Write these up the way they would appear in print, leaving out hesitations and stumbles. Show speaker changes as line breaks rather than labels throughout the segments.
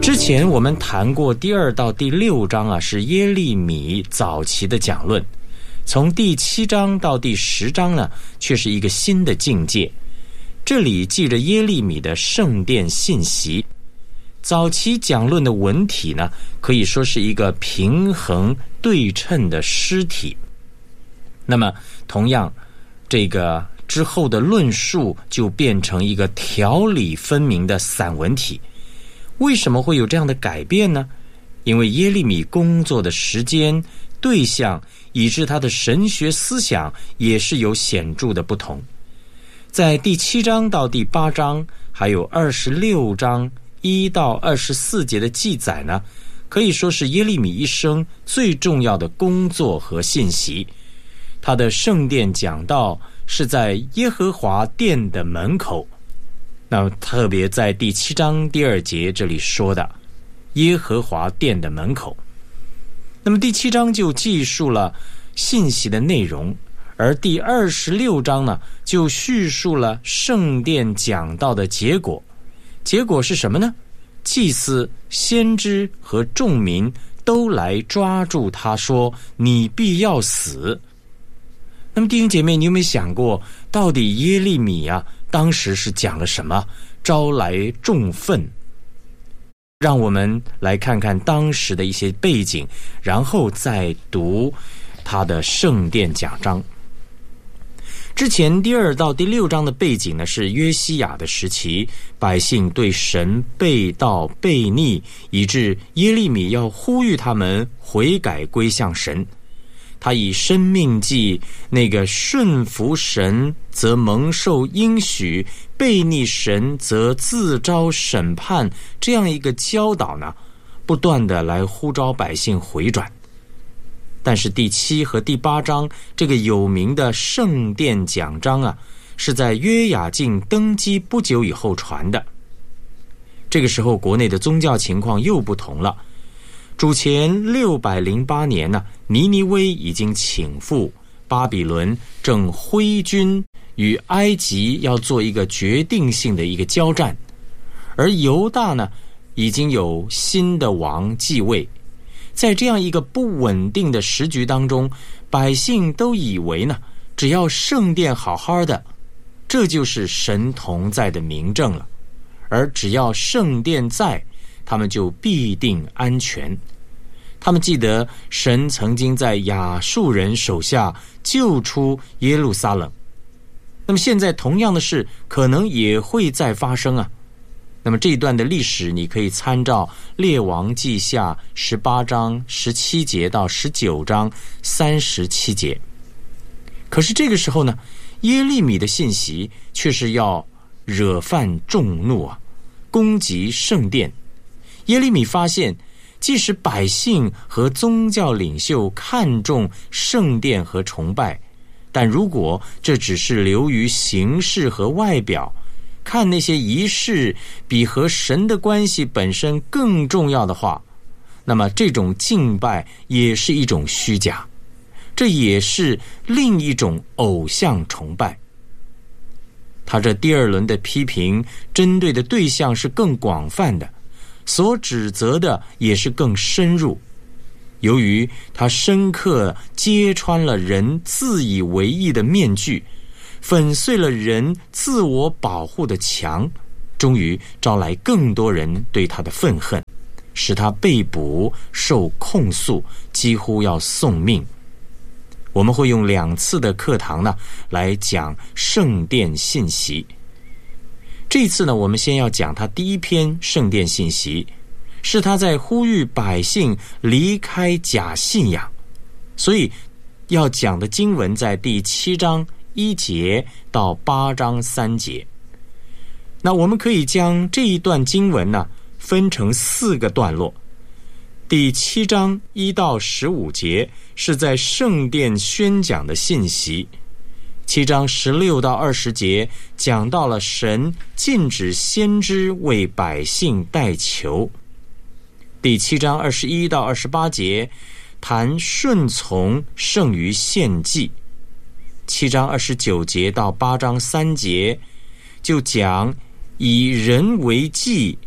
之前我们谈过第2到第6章是耶利米早期的讲论，从第7章到第10章呢，却是一个新的境界。这里记着耶利米的圣殿信息。早期讲论的文体呢，可以说是一个平衡对称的诗体。那么同样，这个之后的论述就变成一个条理分明的散文体。为什么会有这样的改变呢？因为耶利米工作的时间、对象以致他的神学思想也是有显著的不同。在第7章到第8章，还有26章1到24节的记载呢，可以说是耶利米一生最重要的工作和信息。他的圣殿讲道是在耶和华殿的门口，那特别在第7章第2节这里说的耶和华殿的门口。那么第7章就记述了信息的内容，而第26章呢，就叙述了圣殿讲道的结果。结果是什么呢？祭司、先知和众民都来抓住他说，你必要死。那么弟兄姐妹，你有没有想过，到底耶利米当时是讲了什么，招来众愤？让我们来看看当时的一些背景，然后再读他的圣殿讲章。之前第2到第6章的背景呢，是约西亚的时期，百姓对神背道背逆，以致耶利米要呼吁他们悔改归向神。他以生命记那个顺服神则蒙受应许，背逆神则自招审判，这样一个教导呢，不断的来呼召百姓回转。但是第7和第8章这个有名的圣殿讲章是在约雅敬登基不久以后传的。这个时候国内的宗教情况又不同了。主前608年呢，尼尼微已经倾覆，巴比伦正挥军与埃及要做一个决定性的一个交战，而犹大呢，已经有新的王继位。在这样一个不稳定的时局当中，百姓都以为呢，只要圣殿好好的，这就是神同在的明证了。而只要圣殿在，他们就必定安全。他们记得神曾经在亚述人手下救出耶路撒冷，那么现在同样的事可能也会再发生那么这一段的历史你可以参照列王记下18章17节到19章37节。可是这个时候呢，耶利米的信息却是要惹犯众怒攻击圣殿。耶利米发现，即使百姓和宗教领袖看重圣殿和崇拜，但如果这只是流于形式和外表，看那些仪式比和神的关系本身更重要的话，那么这种敬拜也是一种虚假，这也是另一种偶像崇拜。他这第2轮的批评针对的对象是更广泛的，所指责的也是更深入。由于他深刻揭穿了人自以为意的面具，粉碎了人自我保护的墙，终于招来更多人对他的愤恨，使他被捕受控诉，几乎要送命。我们会用2次的课堂呢来讲圣殿信息。这次呢，我们先要讲他第1篇圣殿信息，是他在呼吁百姓离开假信仰，所以要讲的经文在第7章1节到8章3节。那我们可以将这一段经文呢分成4个段落。第7章1到15节是在圣殿宣讲的信息，7章16到20节讲到了神禁止先知为百姓代求。第7章21到28节谈顺从胜于献祭。7章29节到8章3节就讲以人为祭，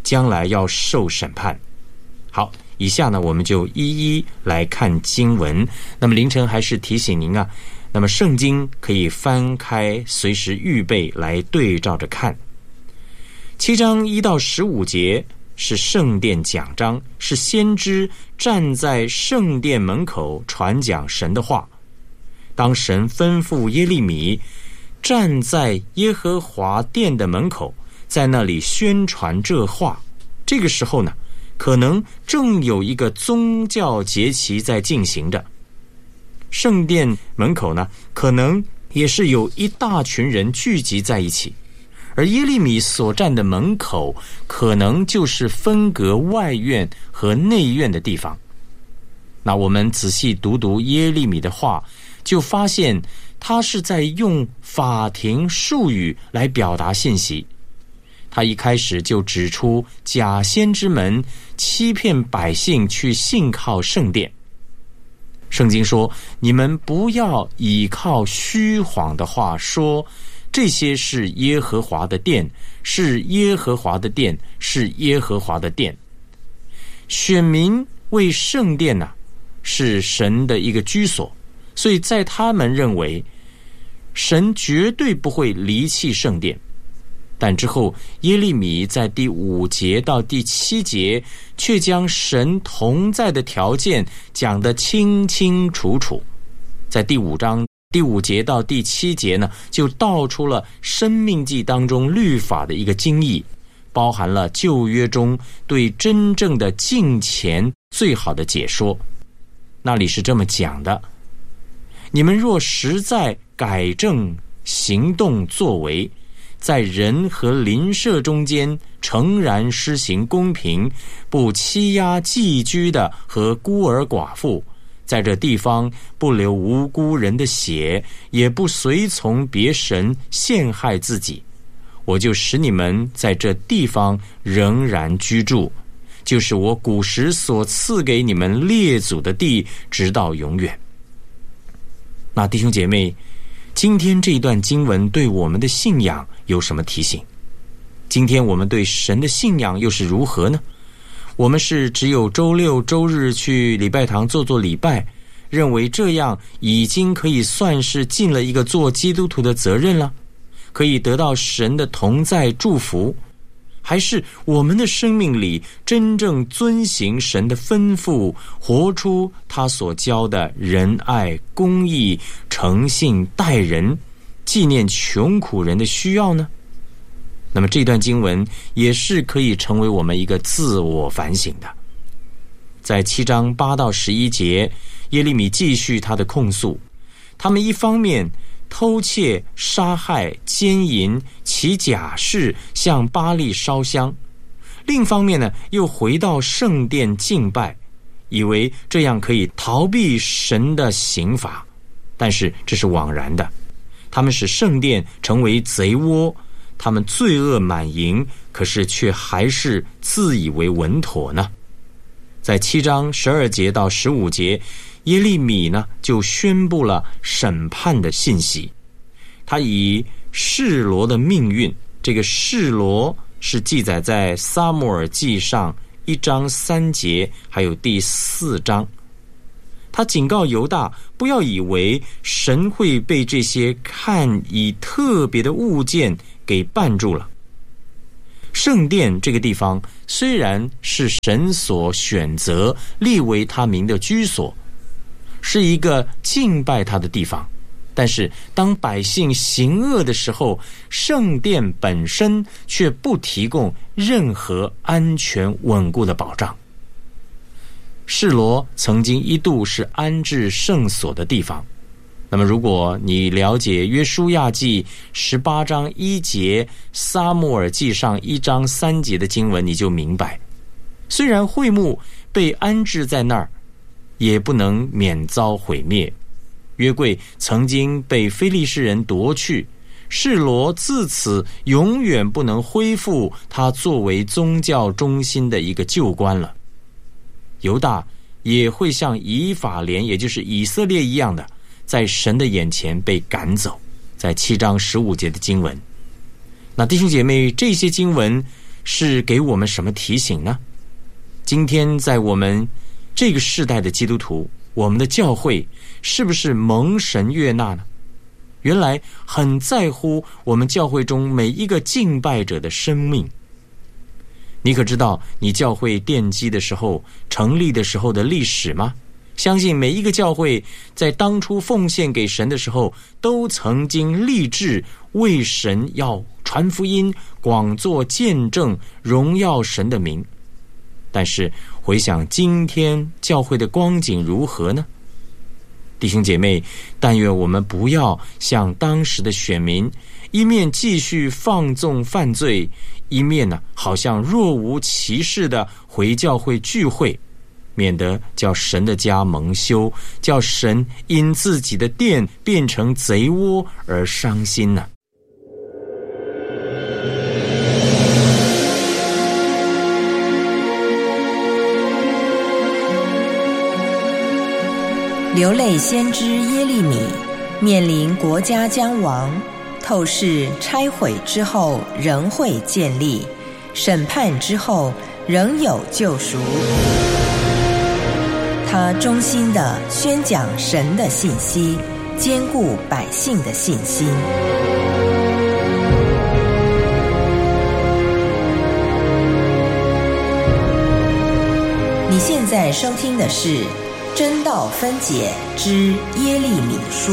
将来要受审判。好，以下呢我们就一一来看经文。那么凌晨还是提醒您啊，那么圣经可以翻开，随时预备来对照着看。7章1到15节是圣殿讲章，是先知站在圣殿门口传讲神的话。当神吩咐耶利米站在耶和华殿的门口，在那里宣传这话，这个时候呢，可能正有一个宗教节期在进行着。圣殿门口呢，可能也是有一大群人聚集在一起，而耶利米所站的门口可能就是分隔外院和内院的地方。那我们仔细读读耶利米的话，就发现他是在用法庭术语来表达信息。他一开始就指出假先知们欺骗百姓去信靠圣殿。圣经说，你们不要倚靠虚谎的话说，这些是耶和华的殿，是耶和华的殿，是耶和华的殿。选民为圣殿是神的一个居所，所以在他们认为神绝对不会离弃圣殿。但之后耶利米在第5节到第7节却将神同在的条件讲得清清楚楚。在第5章第5节到第7节呢，就道出了申命记当中律法的一个精义，包含了旧约中对真正的敬虔最好的解说。那里是这么讲的：你们若实在改正行动作为，在人和邻舍中间诚然施行公平，不欺压寄居的和孤儿寡妇，在这地方不流无辜人的血，也不随从别神陷害自己，我就使你们在这地方仍然居住，就是我古时所赐给你们列祖的地，直到永远。那弟兄姐妹，今天这一段经文对我们的信仰有什么提醒？今天我们对神的信仰又是如何呢？我们是只有周六周日去礼拜堂做礼拜，认为这样已经可以算是尽了一个做基督徒的责任了，可以得到神的同在祝福？还是我们的生命里真正遵行神的吩咐，活出他所教的仁爱、公义、诚信待人，纪念穷苦人的需要呢？那么这段经文也是可以成为我们一个自我反省的。在7章8到11节，耶利米继续他的控诉，他们一方面偷窃、杀害、奸淫、起假誓，向巴力烧香；另一方面呢，又回到圣殿敬拜，以为这样可以逃避神的刑罚。但是这是枉然的，他们使圣殿成为贼窝，他们罪恶满盈，可是却还是自以为稳妥呢。在7章12节到15节，耶利米呢就宣布了审判的信息。他以示罗的命运，这个示罗是记载在撒母耳记上1章3节还有第4章。他警告犹大，不要以为神会被这些看以特别的物件给绊住了。圣殿这个地方虽然是神所选择立为他名的居所，是一个敬拜他的地方，但是当百姓行恶的时候，圣殿本身却不提供任何安全稳固的保障。示罗曾经一度是安置圣所的地方。那么如果你了解约书亚记18章1节、撒母耳记上1章3节的经文，你就明白，虽然会幕被安置在那儿，也不能免遭毁灭。约柜曾经被非利士人夺去，示罗自此永远不能恢复他作为宗教中心的一个旧观了。犹大也会像以法莲，也就是以色列一样的，在神的眼前被赶走，在7章15节的经文。那弟兄姐妹，这些经文是给我们什么提醒呢？今天在我们这个世代的基督徒，我们的教会是不是蒙神悦纳呢？原来很在乎我们教会中每一个敬拜者的生命。你可知道你教会奠基的时候、成立的时候的历史吗？相信每一个教会在当初奉献给神的时候，都曾经立志为神要传福音、广作见证，荣耀神的名。但是回想今天教会的光景如何呢？弟兄姐妹，但愿我们不要像当时的选民，一面继续放纵犯罪，一面好像若无其事的回教会聚会，免得叫神的家蒙羞，叫神因自己的殿变成贼窝而伤心呢。
流泪先知耶利米面临国家将亡，透视拆毁之后仍会建立，审判之后仍有救赎。他忠心地宣讲神的信息，坚固百姓的信心。你现在收听的是真道分解之耶利米书。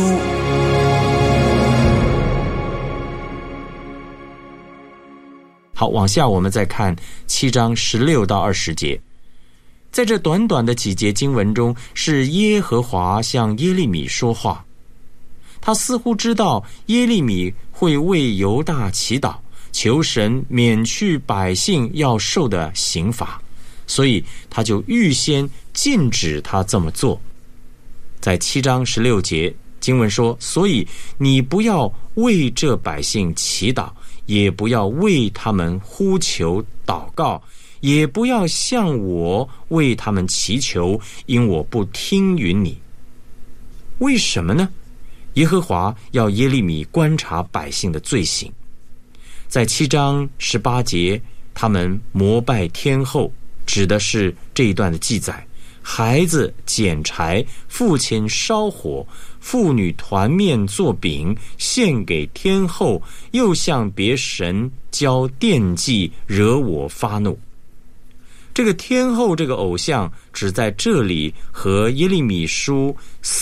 好，往下我们再看7章16到20节。在这短短的几节经文中，是耶和华向耶利米说话。他似乎知道耶利米会为犹大祈祷，求神免去百姓要受的刑罚，所以他就预先禁止他这么做。在7章16节经文说，所以你不要为这百姓祈祷，也不要为他们呼求祷告，也不要向我为他们祈求，因我不听允你。为什么呢？耶和华要耶利米观察百姓的罪行。在7章18节，他们膜拜天后，指的是这一段的记载。孩子捡柴，父亲烧火，妇女团面做饼，献给天后，又向别神交奠祭，惹我发怒。这个天后这个偶像只在这里和耶利米书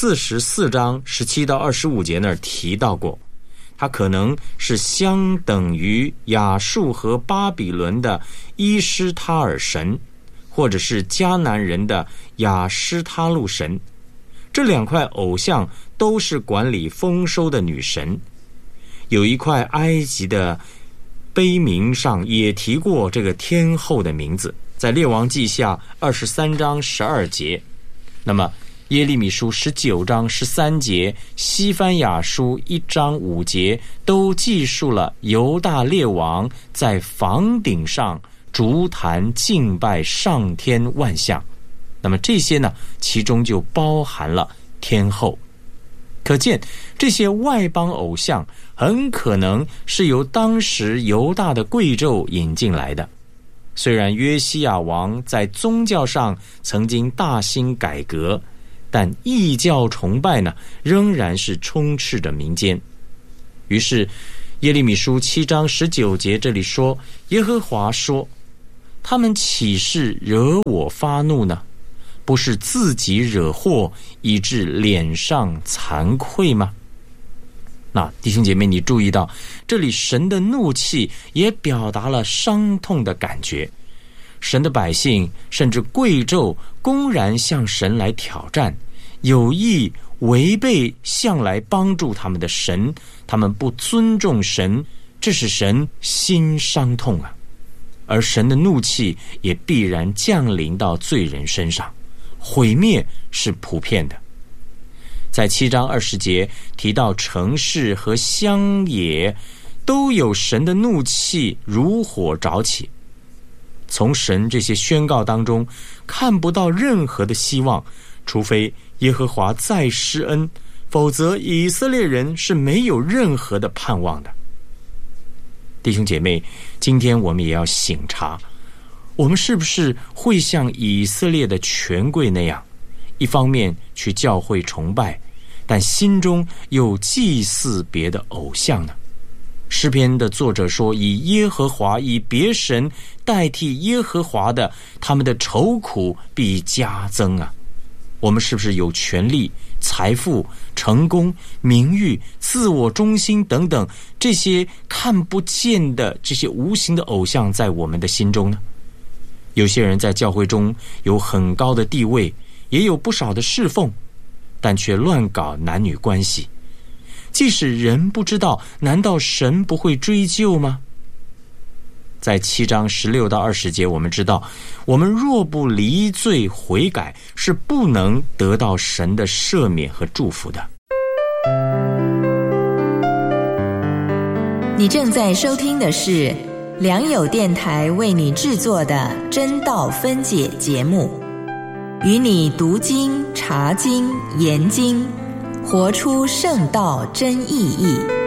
44章17到25节那儿提到过，它可能是相等于亚述和巴比伦的伊施他尔神，或者是迦南人的亚施他路神。这两块偶像都是管理丰收的女神。有一块埃及的碑铭上也提过这个天后的名字，在列王记下23章12节。那么耶利米书19章13节，西番雅书1章5节都记述了犹大列王在房顶上烛坛敬拜上天万象。那么这些呢，其中就包含了天后。可见这些外邦偶像很可能是由当时犹大的贵胄引进来的。虽然约西亚王在宗教上曾经大兴改革，但异教崇拜呢，仍然是充斥着民间。于是耶利米书7章19节这里说，耶和华说，他们岂是惹我发怒呢？不是自己惹祸，以致脸上惭愧吗？那弟兄姐妹，你注意到这里神的怒气也表达了伤痛的感觉。神的百姓甚至贵胄公然向神来挑战，有意违背向来帮助他们的神，他们不尊重神，这使神心伤痛啊。而神的怒气也必然降临到罪人身上，毁灭是普遍的。在7章20节提到城市和乡野都有神的怒气如火着起。从神这些宣告当中看不到任何的希望，除非耶和华再施恩，否则以色列人是没有任何的盼望的。弟兄姐妹， 今天我们也要省察，我们是不是会像以色列的权贵那样，一方面去教会崇拜，但心中又祭祀别的偶像呢？诗篇的作者说，以耶和华以别神代替耶和华的，他们的愁苦必加增啊。我们是不是有权力、财富、成功、名誉、自我中心等等这些看不见的这些无形的偶像在我们的心中呢？有些人在教会中有很高的地位，也有不少的侍奉，但却乱搞男女关系。即使人不知道，难道神不会追究吗？在7章16到20节，我们知道，我们若不离罪悔改，是不能得到神的赦免和祝福的。
你正在收听的是良友电台为你制作的真道分解节目，与你读经、查经、研经，活出圣道真意义。